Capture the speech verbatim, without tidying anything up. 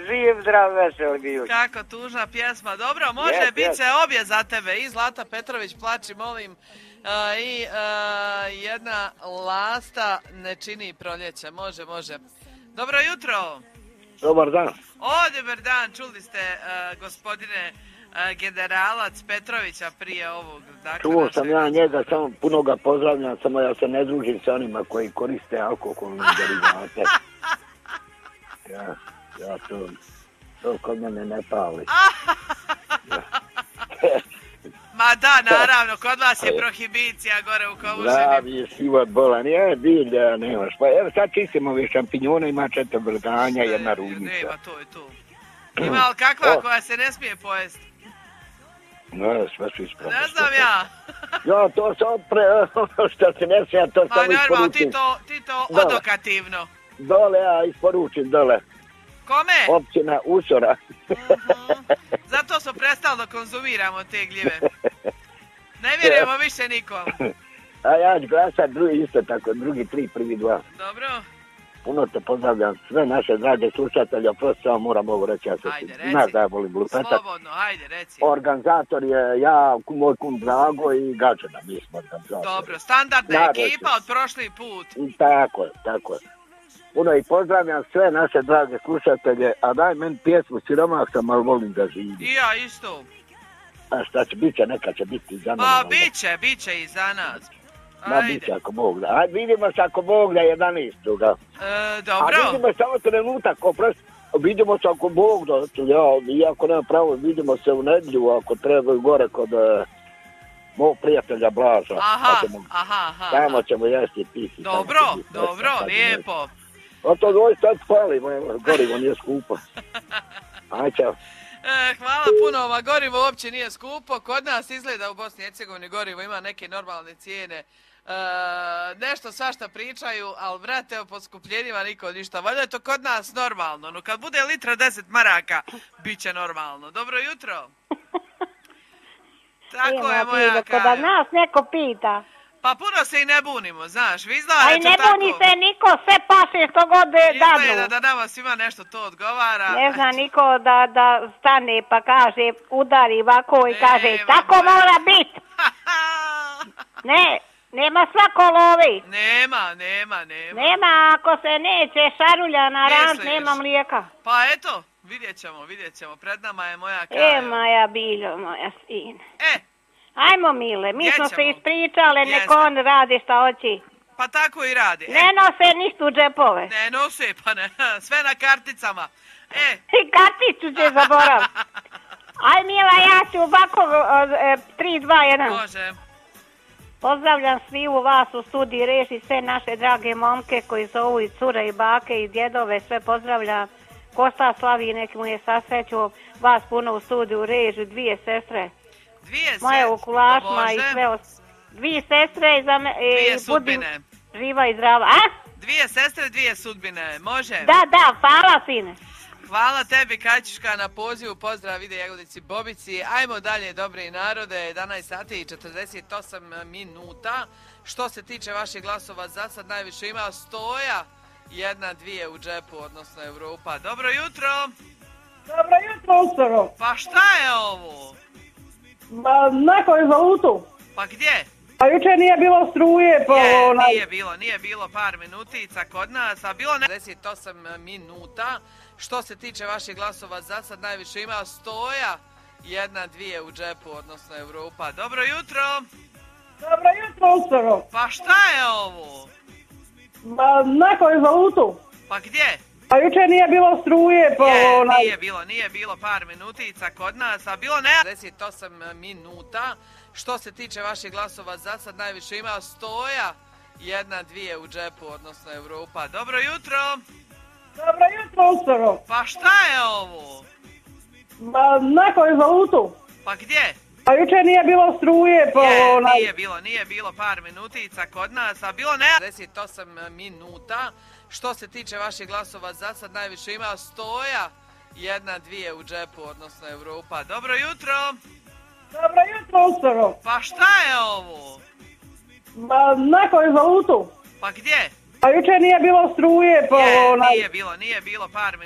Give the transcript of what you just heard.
živ, zdrav, vesel bio. Kako tužna pjesma. Dobro, može yes, biti yes. se obje za tebe. I Zlata Petrović, Plači, molim. Uh, I uh, jedna Lasta ne čini proljeće. Može, može. Dobro jutro. Dobar dan. O, dobar dan. Čuli ste, uh, gospodine uh, generalac Petrovića prije ovog. Dakle, Čuo sam ja njega, samo puno ga pozdravljam, samo ja se ne družim sa onima koji koriste alkoholne derivate. Ja, ja to, to kod mene ne pali. Ja. Ma da, naravno, kod vas je prohibicija gore u Kovušini. Zdravi je život bolan, je bilja, nemaš. Pa evo sad čistimo ove šampinjone, ima četiri vrganja, jedna rudnica. Nema, to je to. Ima li kakva koja se ne smije pojesti? No, sve su ispravno. Ne znam ja. Ja, to sam pre, što se ne smije, to Ma, samo normalno, isporučim. ti to, ti to Dole. odokativno. Dole, ja isporučim dole. Kome? Općina Usora. Uh-huh. Zato smo prestali da konzumiramo te gljive. Ne vjerujemo više nikom. A ja ću glasat drugi isto tako, drugi tri, prvi dva. Dobro. Puno te pozdravljam, sve naše drage slušatelje, prosto samo moram ovo reći, ja se Ajde, reci. znaš da ja volim lupetak. Slobodno, ajde, reci. Organizator je ja, moj kum Drago i Gačana, mi smo organizatori. Dobro, standardna Nadam ekipa se. od prošli put. I tako je, tako je. Puno i pozdravljam sve naše drage slušatelje, a daj meni pjesmu Siromah sam, ali volim da živim. I ja isto. A šta će, bit će, neka će biti i za mene. Pa, bit će, bit će i za nas. Ma bit će ako Bog da. Ajde, vidimo se ako Bog da jedanaestog E, dobro. A vidimo samo trenutak, oprosti. Vidimo se ako Bog da, ja, iako nema pravo, vidimo se u nedlju, ako treba gore kod uh, mog prijatelja Blaža. Aha, ćemo, aha, aha. Tamo ćemo jesti pisi. Dobro, dobro, lijepo. O to dvoj sad spali, gorivo nije skupo. Aj, čao. E, hvala puno, ova gorivo uopće nije skupo. Kod nas izgleda u Bosni i Hercegovini gorivo ima neke normalne cijene. E, nešto svašta pričaju, ali vrate o poskupljenjima niko ništa. Valjda je to kod nas normalno. No kad bude litra deset maraka, bit će normalno. Dobro jutro. Tako je moja Kaja. Da nas neko pita. Pa puno se i ne bunimo, znaš. Vi izgleda Aj ne buni se niko, sve paše što god dadnu. Izgleda da nama svima nešto to odgovara. Ne zna niko da, da stane pa kaže, udari ovako i ne, kaže, tako moja. Mora biti. Ne, nema svako lovi. Nema, nema, nema. Nema, ako se neće šarulja na rant, nema mlijeka. Pa eto, vidjet ćemo, vidjet ćemo. Pred nama je moja Kaja. E, moja biljo, moja sin. E. Ajmo, Mile, mi Gdje smo ćemo? se ispričale, neko on radi šta hoći. Pa tako i radi. Ne e. nose ništa u džepove. Ne nose, pa ne, sve na karticama. E. I karticu će zaborav. Aj, Mila, ja ću ovako tri, dva, jedan. Može. Pozdravljam svi u vas u studiji Reži, sve naše drage momke koji zovu i cure i bake i djedove, sve pozdravljam. Kosta slavi, neki mu je sasreću, vas puno u studiju Reži, dvije sestre. Dvije sestre. Moje u kulašma i sve os... Dvije sestre i, za me, dvije i sudbine. Živa i zdrava. A? Dvije sestre, dvije sudbine. Može? Da, da, hvala sine. Hvala tebi, Kaćuška, na pozivu. Pozdrav ide Jagodici Bobici. Ajmo dalje, dobri narode. jedanaest sati i četrdeset osam minuta. Što se tiče vaših glasova, za sad najviše ima Stoja. Jedna, dvije u džepu, odnosno Evropa. Dobro jutro. Dobro jutro, Usoro. Pa šta je ovo? Ma, neko je za utu. Pa gdje? A jučer nije bilo struje po... Je, onaj... nije bilo, nije bilo par minutica kod nas, a bilo ne... četrdeset osam minuta. Što se tiče vaših glasova, za sad najviše ima Stoja. Jedna, dvije u džepu, odnosno Evropa. Dobro jutro. Dobro jutro, Usoro. Pa šta je ovo? Ma, neko je za utu. Pa gdje? A jučer nije bilo struje po... Je, onaj... nije bilo, nije bilo par minutica kod nas, a bilo ne... četrdeset osam minuta. Što se tiče vaših glasova, za sad najviše ima Stoja. Jedna, dvije u džepu, odnosno Evropa. Dobro jutro. Dobro jutro, Usoro. Pa šta je ovo? Ma, neko je za utu. Pa gdje? A jučer nije bilo struje po... Je, onaj... nije bilo, nije bilo par minutica kod nas, a bilo ne... četrdeset osam minuta. Što se tiče vaših glasova, za sad najviše ima Stoja. Jedna, dvije u džepu, odnosno Evropa. Dobro jutro. Dobro jutro, Usoro. Pa šta je ovo? Ma, neko je za utu. Pa gdje? A jučer nije bilo struje po... Je, onaj... nije bilo, nije bilo par minuta.